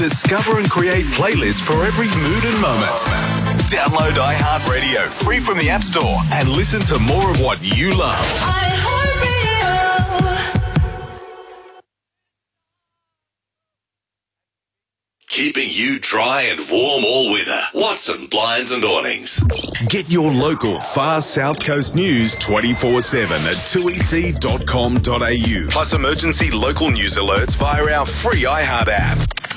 Discover and create playlists for every mood and moment. Download iHeartRadio free from the App Store and listen to more of what you love. Keeping you dry and warm all winter. Watson Blinds and Awnings. Get your local far South Coast news 24/7 at 2ec.com.au. Plus emergency local news alerts via our free iHeart app.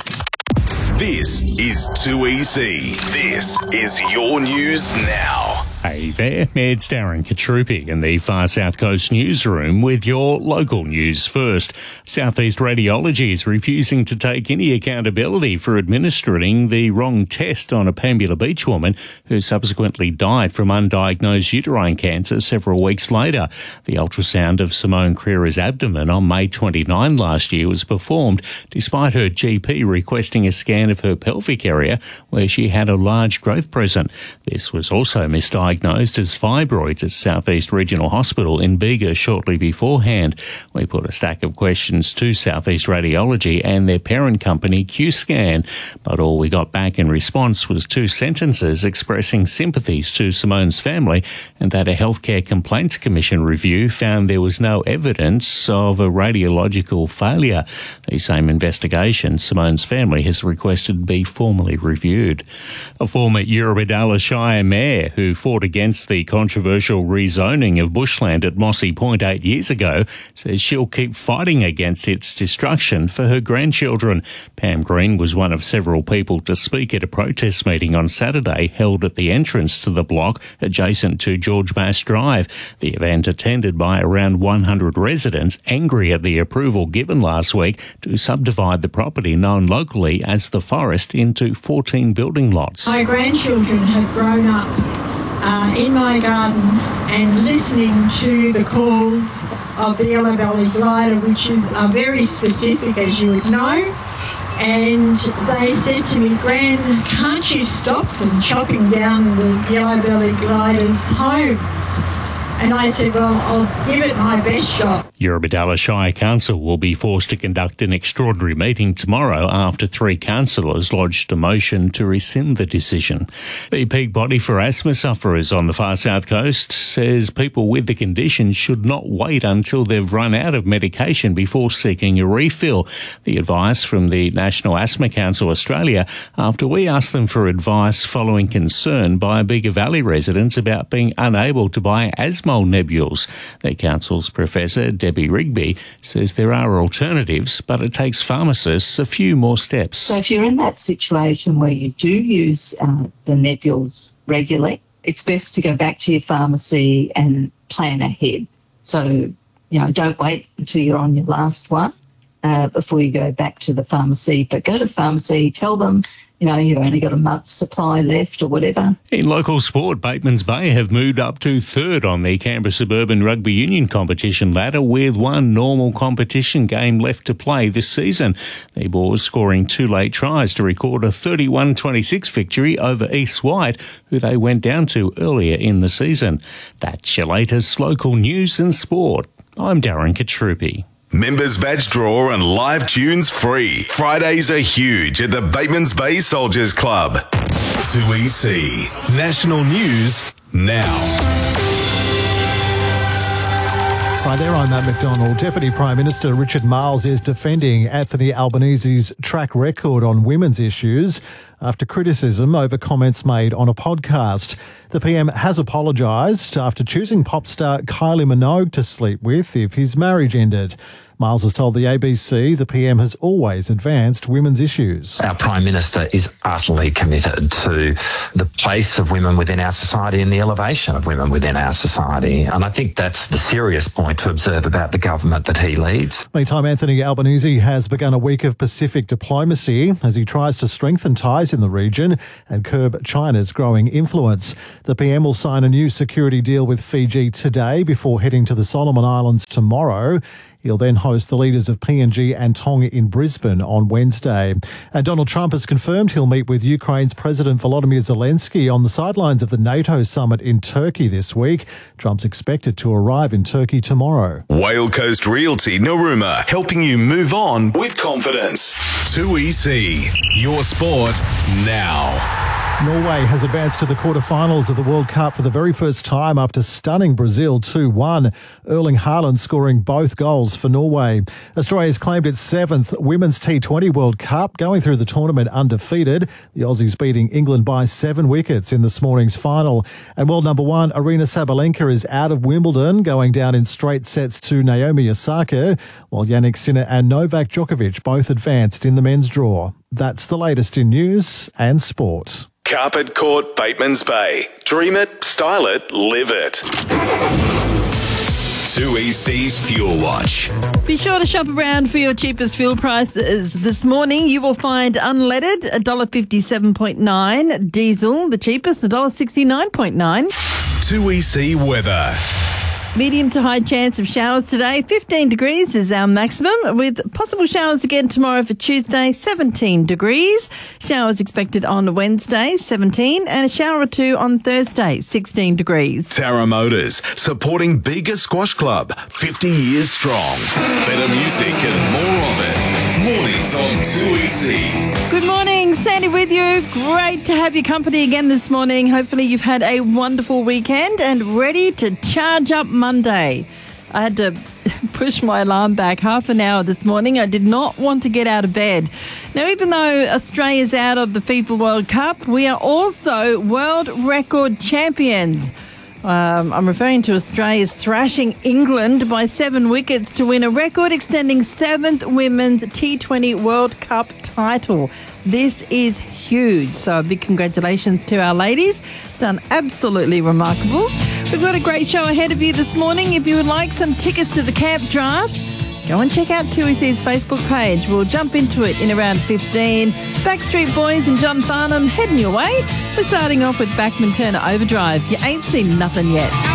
This is 2EC. This is your news now. Hey there, it's Darren Katrupi in the Far South Coast newsroom with your local news first. Southeast Radiology is refusing to take any accountability for administering the wrong test on a Pambula Beach woman who subsequently died from undiagnosed uterine cancer several weeks later. The ultrasound of Simone Creera's abdomen on May 29 last year was performed despite her GP requesting a scan of her pelvic area where she had a large growth present. This was also misdiagnosed as fibroids at Southeast Regional Hospital in Bega shortly beforehand. We put a stack of questions to Southeast Radiology and their parent company Qscan, but all we got back in response was 2 sentences expressing sympathies to Simone's family and that a Healthcare Complaints Commission review found there was no evidence of a radiological failure. The same investigation Simone's family has requested be formally reviewed. A former Eurobodalla Shire mayor who fought against the controversial rezoning of bushland at Mossy Point 8 years ago says she'll keep fighting against its destruction for her grandchildren. Pam Green was one of several people to speak at a protest meeting on Saturday held at the entrance to the block adjacent to George Bass Drive. The event attended by around 100 residents angry at the approval given last week to subdivide the property known locally as the Forest into 14 building lots. My grandchildren have grown up in my garden and listening to the calls of the Yellow Belly Glider, which are very specific, as you would know. And they said to me, Gran, can't you stop them chopping down the Yellow Belly Glider's homes? And I said, well, I'll give it my best shot. Eurobodalla Shire Council will be forced to conduct an extraordinary meeting tomorrow after 3 councillors lodged a motion to rescind the decision. The peak body for asthma sufferers on the far south coast says people with the condition should not wait until they've run out of medication before seeking a refill. The advice from the National Asthma Council Australia after we asked them for advice following concern by Bega Valley residents about being unable to buy Asmol nebules. The council's Professor Debbie Rigby says there are alternatives, but it takes pharmacists a few more steps. So if you're in that situation where you do use the nebules regularly, it's best to go back to your pharmacy and plan ahead. So, don't wait until you're on your last one before you go back to the pharmacy. But go to the pharmacy, tell them, you've only got a month's supply left or whatever. In local sport, Bateman's Bay have moved up to 3rd on the Canberra Suburban Rugby Union competition ladder with 1 normal competition game left to play this season. The Boars scoring 2 late tries to record a 31-26 victory over East White, who they went down to earlier in the season. That's your latest local news and sport. I'm Darren Katrupi. Members badge draw and live tunes free. Fridays are huge at the Bateman's Bay Soldiers Club. 2EC. National News Now. Hi there, I'm Matt McDonald. Deputy Prime Minister Richard Marles is defending Anthony Albanese's track record on women's issues after criticism over comments made on a podcast. The PM has apologised after choosing pop star Kylie Minogue to sleep with if his marriage ended. Miles has told the ABC the PM has always advanced women's issues. Our Prime Minister is utterly committed to the place of women within our society and the elevation of women within our society. And I think that's the serious point to observe about the government that he leads. Meantime, Anthony Albanese has begun a week of Pacific diplomacy as he tries to strengthen ties in the region and curb China's growing influence. The PM will sign a new security deal with Fiji today before heading to the Solomon Islands tomorrow. He'll then host the leaders of PNG and Tonga in Brisbane on Wednesday. And Donald Trump has confirmed he'll meet with Ukraine's President Volodymyr Zelensky on the sidelines of the NATO summit in Turkey this week. Trump's expected to arrive in Turkey tomorrow. Whale Coast Realty Naruma, helping you move on with confidence. 2EC, your sport now. Norway has advanced to the quarterfinals of the World Cup for the very first time after stunning Brazil 2-1. Erling Haaland scoring both goals for Norway. Australia's claimed its 7th Women's T20 World Cup, going through the tournament undefeated. The Aussies beating England by 7 wickets in this morning's final. And world number 1, Aryna Sabalenka, is out of Wimbledon, going down in straight sets to Naomi Osaka, while Jannik Sinner and Novak Djokovic both advanced in the men's draw. That's the latest in news and sport. Carpet Court, Batemans Bay. Dream it, style it, live it. 2EC's Fuel Watch. Be sure to shop around for your cheapest fuel prices. This morning you will find unleaded $1.57.9, diesel the cheapest $1.69.9. 2EC weather. Medium to high chance of showers today. 15 degrees is our maximum, with possible showers again tomorrow for Tuesday, 17 degrees. Showers expected on Wednesday, 17, and a shower or two on Thursday, 16 degrees. Tara Motors, supporting Bega Squash Club, 50 years strong. Better music and more of it. Mornings on 2EC. Good morning, Sandy with you. Great to have your company again this morning. Hopefully you've had a wonderful weekend and ready to charge up Monday. I had to push my alarm back half an hour this morning. I did not want to get out of bed. Now, even though Australia's out of the FIFA World Cup, we are also world record champions. I'm referring to Australia's thrashing England by 7 wickets to win a record-extending 7th Women's T20 World Cup title. This is huge. So a big congratulations to our ladies. Done absolutely remarkable. We've got a great show ahead of you this morning. If you would like some tickets to the camp draft, go and check out 2EC's Facebook page. We'll jump into it in around 15. Backstreet Boys and John Farnham heading your way. We're starting off with Bachman Turner Overdrive. You ain't seen nothing yet.